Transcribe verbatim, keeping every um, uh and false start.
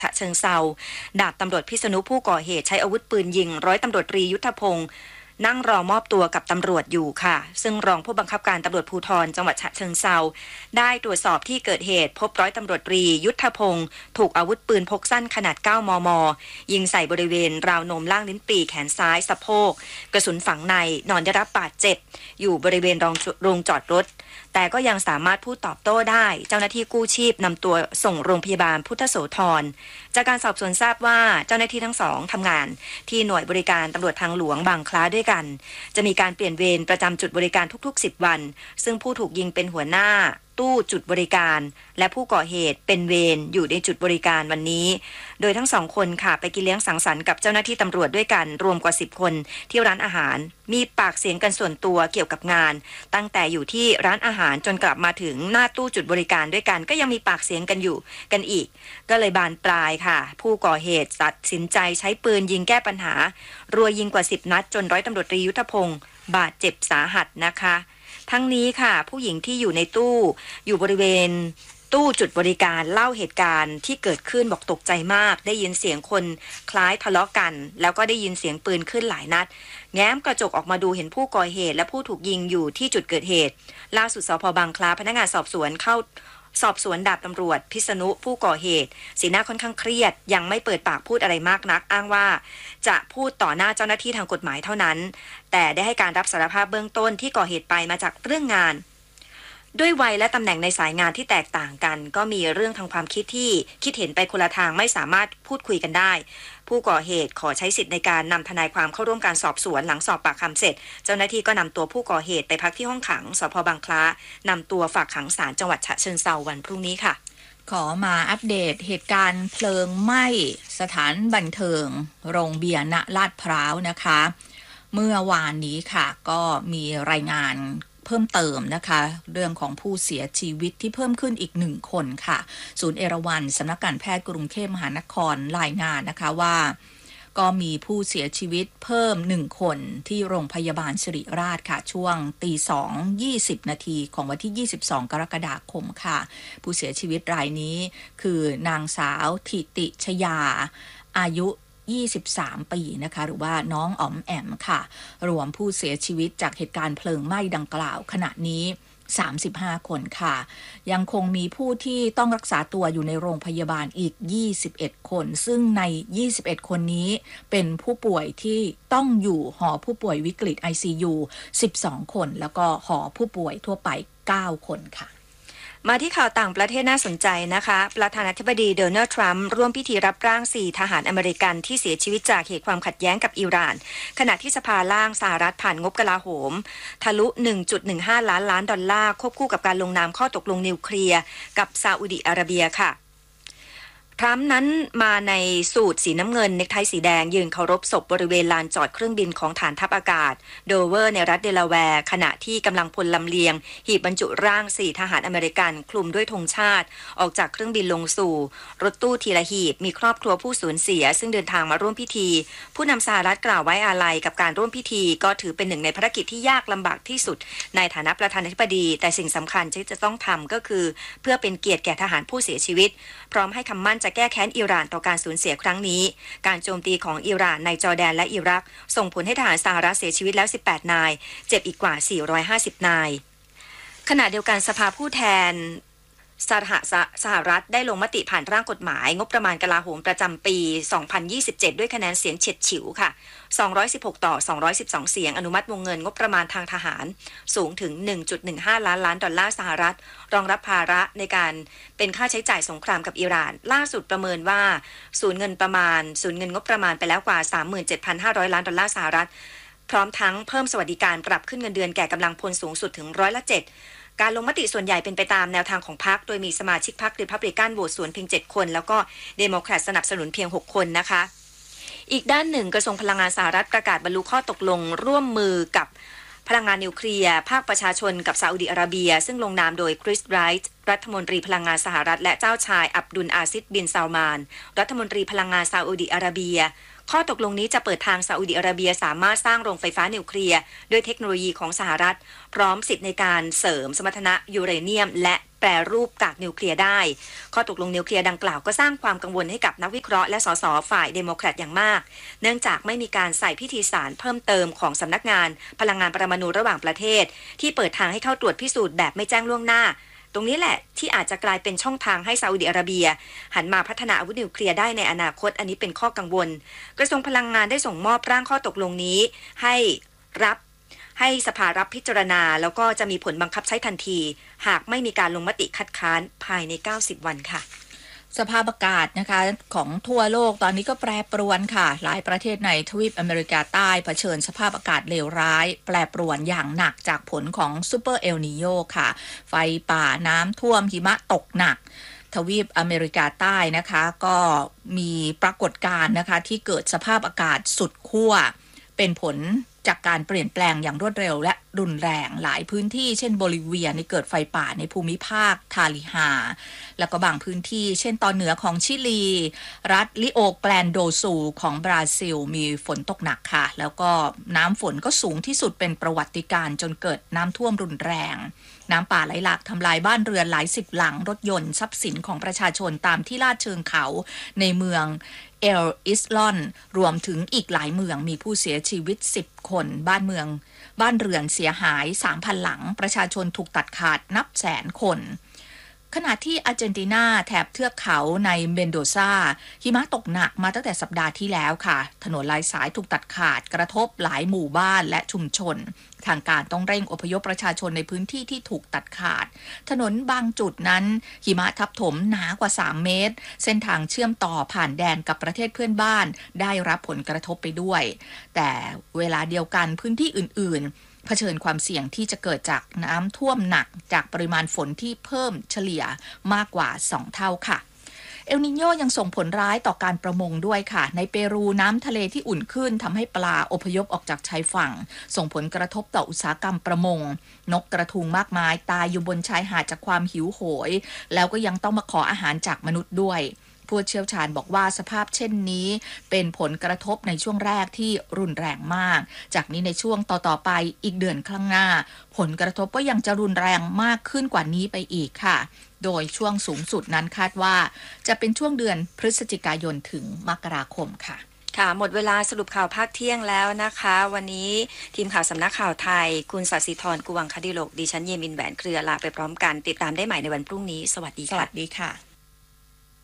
ฉะเชิงเทราดาบตำรวจพิษณุผู้ก่อเหตุใช้อาวุธปืนยิงร้อยตำรวจตรียุทธพงศ์นั่งรอมอบตัวกับตำรวจอยู่ค่ะซึ่งรองผู้บังคับการตำรวจภูธรจังหวัดฉะเชิงเทราได้ตรวจสอบที่เกิดเหตุพบร้อยตำรวจตรียุทธพงศ์ถูกอาวุธปืนพกสั้นขนาดเก้ามมยิงใส่บริเวณราวนมล่างลิ้นปี่แขนซ้ายสะโพกกระสุนฝังในนอนได้รับบาดเจ็บอยู่บริเวณโรงจอดรถแต่ก็ยังสามารถพูดตอบโต้ได้เจ้าหน้าที่กู้ชีพนำตัวส่งโรงพยาบาลพุทธโสธรจากการสอบสวนทราบว่าเจ้าหน้าที่ทั้งสองทำงานที่หน่วยบริการตำรวจทางหลวงบางคล้าด้วยกันจะมีการเปลี่ยนเวรประจำจุดบริการทุกๆสิบวันซึ่งผู้ถูกยิงเป็นหัวหน้าตู้จุดบริการและผู้ก่อเหตุเป็นเวรอยู่ในจุดบริการวันนี้โดยทั้งสองคนค่ะไปกินเลี้ยงสังสรรค์กับเจ้าหน้าที่ตำรวจด้วยกันรวมกว่าสิบคนที่ร้านอาหารมีปากเสียงกันส่วนตัวเกี่ยวกับงานตั้งแต่อยู่ที่ร้านอาหารจนกลับมาถึงหน้าตู้จุดบริการด้วยกันก็ยังมีปากเสียงกันอยู่กันอีกก็เลยบานปลายค่ะผู้ก่อเหตุตัดสินใจใช้ปืนยิงแก้ปัญหารัวยิงกว่าสิบนัดจนร้อยตำรวจตรียุทธพงศ์บาดเจ็บสาหัสนะคะทั้งนี้ค่ะผู้หญิงที่อยู่ในตู้อยู่บริเวณตู้จุดบริการเล่าเหตุการณ์ที่เกิดขึ้นบอกตกใจมากได้ยินเสียงคนคล้ายทะเลาะกันแล้วก็ได้ยินเสียงปืนขึ้นหลายนัดแง้มกระจกออกมาดูเห็นผู้ก่อเหตุและผู้ถูกยิงอยู่ที่จุดเกิดเหตุล่าสุดสภ.บางคล้าพนักงานสอบสวนเข้าสอบสวนดาบตำรวจพิษณุผู้ก่อเหตุสีหน้าค่อนข้างเครียดยังไม่เปิดปากพูดอะไรมากนักอ้างว่าจะพูดต่อหน้าเจ้าหน้าที่ทางกฎหมายเท่านั้นแต่ได้ให้การรับสารภาพเบื้องต้นที่ก่อเหตุไปมาจากเรื่องงานด้วยวัยและตำแหน่งในสายงานที่แตกต่างกันก็มีเรื่องทางความคิดที่คิดเห็นไปคนละทางไม่สามารถพูดคุยกันได้ผู้ก่อเหตุขอใช้สิทธิ์ในการนำทนายความเข้าร่วมการสอบสวนหลังสอบปากคำเสร็จเจ้าหน้าที่ก็นำตัวผู้ก่อเหตุไปพักที่ห้องขังสภ.บางคล้านำตัวฝากขังศาลจังหวัดฉะเชิงเทราวันพรุ่งนี้ค่ะขอมาอัปเดตเหตุการณ์เพลิงไหม้สถานบันเทิงโรงเบียร์ณลาดพร้าวนะคะเมื่อวานนี้ค่ะก็มีรายงานเพิ่มเติมนะคะเรื่องของผู้เสียชีวิตที่เพิ่มขึ้นอีกหนึ่งคนค่ะศูนย์เอราวัณสำนักการแพทย์กรุงเทพมหานครรายงานนะคะว่าก็มีผู้เสียชีวิตเพิ่มหนึ่งคนที่โรงพยาบาลสิริราชค่ะช่วงตีสองยี่สิบนาทีของวันที่ยี่สิบสองกรกฎาคมค่ะผู้เสียชีวิตรายนี้คือนางสาวถิติชยาอายุยี่สิบสามปีนะคะหรือว่าน้องอ๋อมแอมค่ะรวมผู้เสียชีวิตจากเหตุการณ์เพลิงไหม้ดังกล่าวขณะนี้สามสิบห้าคนค่ะยังคงมีผู้ที่ต้องรักษาตัวอยู่ในโรงพยาบาลอีกยี่สิบเอ็ดคนซึ่งในยี่สิบเอ็ดคนนี้เป็นผู้ป่วยที่ต้องอยู่หอผู้ป่วยวิกฤต ไอ ซี ยู สิบสองคนแล้วก็หอผู้ป่วยทั่วไปเก้าคนค่ะมาที่ข่าวต่างประเทศน่าสนใจนะคะประธานาธิบดีโดนัลด์ทรัมป์ร่วมพิธีรับร่างสี่ทหารอเมริกันที่เสียชีวิตจากเหตุความขัดแย้งกับอิหร่านขณะที่สภาล่างสหรัฐผ่านงบกลาโหมทะลุ หนึ่งจุดหนึ่งห้า ล้านล้านดอลลาร์ควบคู่กับการลงนามข้อตกลงนิวเคลียร์กับซาอุดิอาระเบียค่ะทรัมป์นั้นมาในสูทสีน้ำเงินเนคไทสีแดงยืนเคารพศพบริเวณลานจอดเครื่องบินของฐานทัพอากาศโดเวอร์ในรัฐเดลาแวร์ขณะที่กำลังพลลำเลียงหีบบรรจุร่างสี่ทหารอเมริกันคลุมด้วยธงชาติออกจากเครื่องบินลงสู่รถตู้ทีละหีบมีครอบครัวผู้สูญเสียซึ่งเดินทางมาร่วมพิธีผู้นำสหรัฐกล่าวไว้อาลัยกับการร่วมพิธีก็ถือเป็นหนึ่งในภารกิจที่ยากลำบากที่สุดในฐานะประธานาธิบดีแต่สิ่งสำคัญที่จะต้องทำก็คือเพื่อเป็นเกียรติแก่ทหารผู้เสียชีวิตพร้อมให้คำมั่นจะแก้แค้นอิหร่านต่อการสูญเสียครั้งนี้การโจมตีของอิหร่านในจอร์แดนและอิรักส่งผลให้ทหารสหรัฐเสียชีวิตแล้วสิบแปดนายเจ็บอีกกว่าสี่ร้อยห้าสิบนายขณะเดียวกันสภาผู้แทนสหสหรัฐได้ลงมติผ่านร่างกฎหมายงบประมาณกลาโหมประจำปีสองพันยี่สิบเจ็ดด้วยคะแนนเสียงเฉียดฉิวค่ะสองร้อยสิบหกต่อสองร้อยสิบสองเสียงอนุมัติวงเงินงบประมาณทางทหารสูงถึง หนึ่งจุดหนึ่งห้า ล้านล้านดอลลาร์สหรัฐรองรับภาระในการเป็นค่าใช้จ่ายสงครามกับอิหร่านล่าสุดประเมินว่าสูญเงินประมาณสูญเงินงบประมาณไปแล้วกว่า สามหมื่นเจ็ดพันห้าร้อย ล้านดอลลาร์สหรัฐพร้อมทั้งเพิ่มสวัสดิการปรับขึ้นเงินเดือนแก่กำลังพลสูงสุดถึงร้อยละเจ็ดการลงมติส่วนใหญ่เป็นไปตามแนวทางของพรรคโดยมีสมาชิกพรรครีพับลิกันโหวตสวนเพียงเจ็ดคนแล้วก็เดโมแครตสนับสนุนเพียงหกคนนะคะอีกด้านหนึ่งกระทรวงพลังงานสหรัฐประกาศบรรลุข้อตกลงร่วมมือกับพลังงานนิวเคลียร์ภาคประชาชนกับซาอุดิอาระเบียซึ่งลงนามโดยคริสไรท์รัฐมนตรีพลังงานสหรัฐและเจ้าชายอับดุลอาซิดบินซาลมานรัฐมนตรีพลังงานซาอุดิอาระเบียข้อตกลงนี้จะเปิดทางซาอุดิอาระเบียสามารถสร้างโรงไฟฟ้านิวเคลียร์ด้วยเทคโนโลยีของสหรัฐพร้อมสิทธิ์ในการเสริมสมรรถนะยูเรเนียมและแปรรูปกากนิวเคลียร์ได้ข้อตกลงนิวเคลียร์ดังกล่าวก็สร้างความกังวลให้กับนักวิเคราะห์และสสฝ่ายเดโมแครตอย่างมากเนื่องจากไม่มีการใส่พิธีสารเพิ่มเติมของสำนักงานพลังงานปรมาณูระหว่างประเทศที่เปิดทางให้เข้าตรวจพิสูจน์แบบไม่แจ้งล่วงหน้าตรงนี้แหละที่อาจจะกลายเป็นช่องทางให้ซาอุดิอาระเบียหันมาพัฒนาอาวุธนิวเคลียร์ได้ในอนาคตอันนี้เป็นข้อกังวลกระทรวงพลังงานได้ส่งมอบร่างข้อตกลงนี้ให้รับให้สภารับพิจารณาแล้วก็จะมีผลบังคับใช้ทันทีหากไม่มีการลงมติคัดค้านภายในเก้าสิบวันค่ะสภาพอากาศนะคะของทั่วโลกตอนนี้ก็แปรปรวนค่ะหลายประเทศในทวีปอเมริกาใต้เผชิญสภาพอากาศเลวร้ายแปรปรวนอย่างหนักจากผลของซูเปอร์เอลนีโญค่ะไฟป่าน้ำท่วมหิมะตกหนักทวีปอเมริกาใต้นะคะก็มีปรากฏการณ์นะคะที่เกิดสภาพอากาศสุดขั้วเป็นผลจากการเปลี่ยนแปลงอย่างรวดเร็วและรุนแรงหลายพื้นที่เช่นโบลิเวียในเกิดไฟป่าในภูมิภาคทาลิฮาแล้วก็บางพื้นที่เช่นตอนเหนือของชิลีรัฐลิโอแกรนโดซูของบราซิลมีฝนตกหนักค่ะแล้วก็น้ำฝนก็สูงที่สุดเป็นประวัติการณ์จนเกิดน้ำท่วมรุนแรงน้ำป่าไหลหลากทำลายบ้านเรือนหลายสิบหลังรถยนต์ทรัพย์สินของประชาชนตามที่ลาดเชิงเขาในเมืองเอลอิสลอนรวมถึงอีกหลายเมืองมีผู้เสียชีวิตสิบคนบ้านเมืองบ้านเรือนเสียหาย สามพัน หลังประชาชนถูกตัดขาดนับแสนคนขณะที่อาร์เจนตินาแถบเทือกเขาในเมนโดซาหิมะตกหนักมาตั้งแต่สัปดาห์ที่แล้วค่ะถนนหลายสายถูกตัดขาดกระทบหลายหมู่บ้านและชุมชนทางการต้องเร่งอพยพประชาชนในพื้นที่ที่ถูกตัดขาดถนนบางจุดนั้นหิมะทับถมหนากว่าสามเมตรเส้นทางเชื่อมต่อผ่านแดนกับประเทศเพื่อนบ้านได้รับผลกระทบไปด้วยแต่เวลาเดียวกันพื้นที่อื่นๆเผชิญความเสี่ยงที่จะเกิดจากน้ำท่วมหนักจากปริมาณฝนที่เพิ่มเฉลี่ยมากกว่าสองเท่าค่ะเอลนิโญยังส่งผลร้ายต่อการประมงด้วยค่ะในเปรูน้ำทะเลที่อุ่นขึ้นทำให้ปลาอพยพออกจากชายฝั่งส่งผลกระทบต่ออุตสาหกรรมประมงนกกระทุงมากมายตายอยู่บนชายหาดจากความหิวโหยแล้วก็ยังต้องมาขออาหารจากมนุษย์ด้วยผู้เชี่ยวชาญบอกว่าสภาพเช่นนี้เป็นผลกระทบในช่วงแรกที่รุนแรงมากจากนี้ในช่วงต่อๆไปอีกเดือนข้างหน้าผลกระทบก็ยังจะรุนแรงมากขึ้นกว่านี้ไปอีกค่ะโดยช่วงสูงสุดนั้นคาดว่าจะเป็นช่วงเดือนพฤศจิกายนถึงมกราคมค่ะค่ะหมดเวลาสรุปข่าวภาคเที่ยงแล้วนะคะวันนี้ทีมข่าวสำนักข่าวไทยคุณศศิธรกุวังคดิโลกดิฉันเยมินแหวนเครือลาไปพร้อมกันติดตามได้ใหม่ในวันพรุ่งนี้สวัสดีค่ะสวัสดีค่ะ